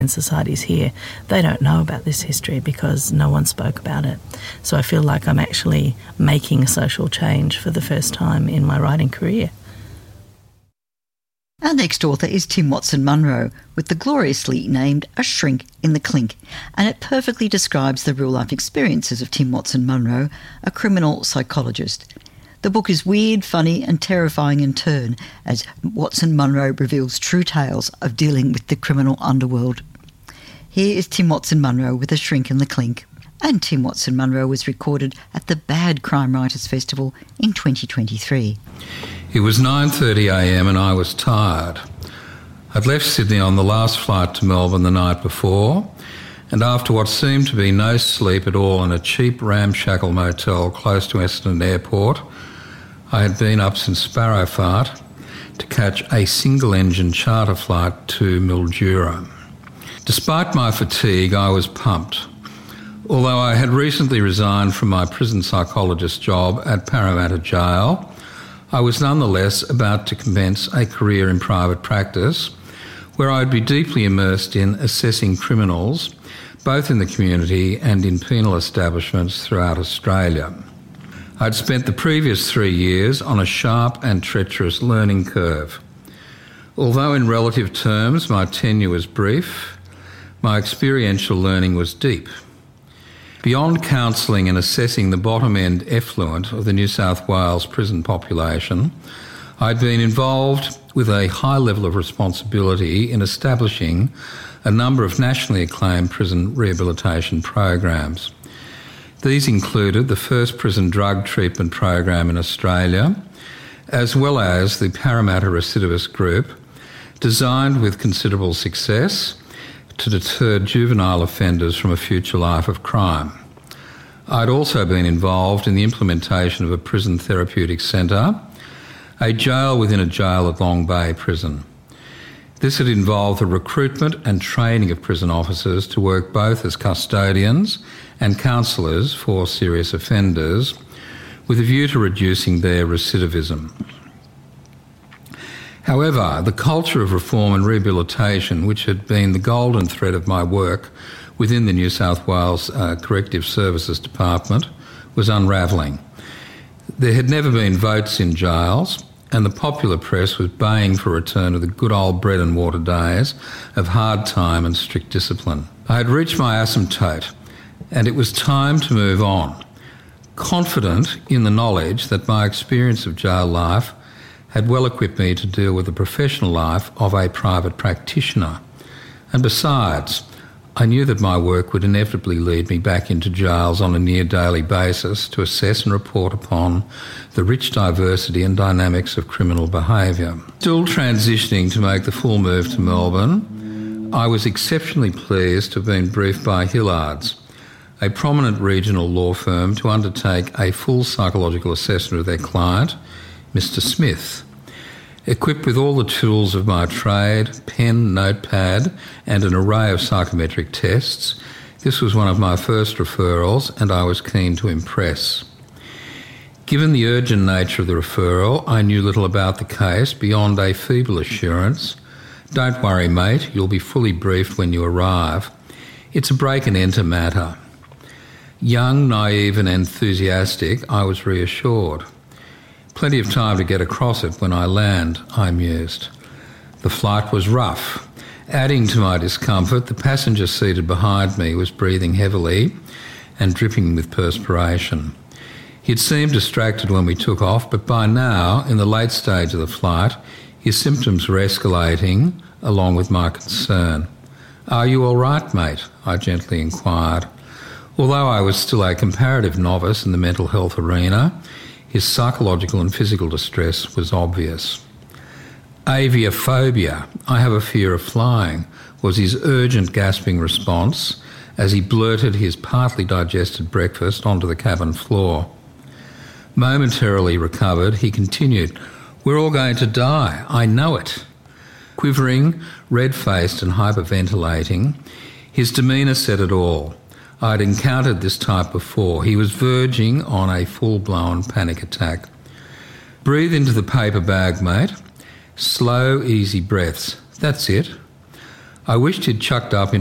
in societies here, they don't know about this history because no one spoke about it. So I feel like I'm actually making a social change for the first time in my writing career. Our next author is Tim Watson-Munro, with the gloriously named A Shrink in the Clink, and it perfectly describes the real-life experiences of Tim Watson-Munro, a criminal psychologist. The book is weird, funny and terrifying in turn, as Watson-Munro reveals true tales of dealing with the criminal underworld. Here is Tim Watson-Munro with A Shrink in the Clink. And Tim Watson-Munro was recorded at the Bad Crime Writers Festival in 2023. It was 9:30am and I was tired. I'd left Sydney on the last flight to Melbourne the night before, and after what seemed to be no sleep at all in a cheap ramshackle motel close to Essendon Airport, I had been up since Sparrowfart to catch a single-engine charter flight to Mildura. Despite my fatigue, I was pumped. Although I had recently resigned from my prison psychologist job at Parramatta Jail, I was nonetheless about to commence a career in private practice where I'd be deeply immersed in assessing criminals, both in the community and in penal establishments throughout Australia. I'd spent the previous 3 years on a sharp and treacherous learning curve. Although in relative terms my tenure was brief, my experiential learning was deep. Beyond counselling and assessing the bottom-end effluent of the New South Wales prison population, I'd been involved with a high level of responsibility in establishing a number of nationally acclaimed prison rehabilitation programs. These included the first prison drug treatment program in Australia, as well as the Parramatta Recidivist Group, designed with considerable success to deter juvenile offenders from a future life of crime. I'd also been involved in the implementation of a prison therapeutic centre, a jail within a jail at Long Bay Prison. This had involved the recruitment and training of prison officers to work both as custodians and counsellors for serious offenders, with a view to reducing their recidivism. However, the culture of reform and rehabilitation, which had been the golden thread of my work within the New South Wales Corrective Services Department, was unravelling. There had never been votes in jails, and the popular press was baying for a return to the good old bread and water days of hard time and strict discipline. I had reached my asymptote, and it was time to move on, confident in the knowledge that my experience of jail life had well equipped me to deal with the professional life of a private practitioner. And besides, I knew that my work would inevitably lead me back into jails on a near daily basis to assess and report upon the rich diversity and dynamics of criminal behaviour. Still transitioning to make the full move to Melbourne, I was exceptionally pleased to have been briefed by Hillards, a prominent regional law firm, to undertake a full psychological assessment of their client, Mr. Smith. Equipped with all the tools of my trade, pen, notepad, and an array of psychometric tests, this was one of my first referrals, and I was keen to impress. Given the urgent nature of the referral, I knew little about the case beyond a feeble assurance, "Don't worry, mate, you'll be fully briefed when you arrive. It's a break-and-enter matter." Young, naive and enthusiastic, I was reassured. Plenty of time to get across it when I land, I mused. The flight was rough. Adding to my discomfort, the passenger seated behind me was breathing heavily and dripping with perspiration. He'd seemed distracted when we took off, but by now, in the late stage of the flight, his symptoms were escalating, along with my concern. "Are you all right, mate?" I gently inquired. Although I was still a comparative novice in the mental health arena, his psychological and physical distress was obvious. "Aviophobia, I have a fear of flying," was his urgent gasping response as he blurted his partly digested breakfast onto the cabin floor. Momentarily recovered, he continued, "We're all going to die, I know it." Quivering, red-faced and hyperventilating, his demeanour said it all. I'd encountered this type before. He was verging on a full-blown panic attack. "Breathe into the paper bag, mate. Slow, easy breaths. That's it." I wished he'd chucked up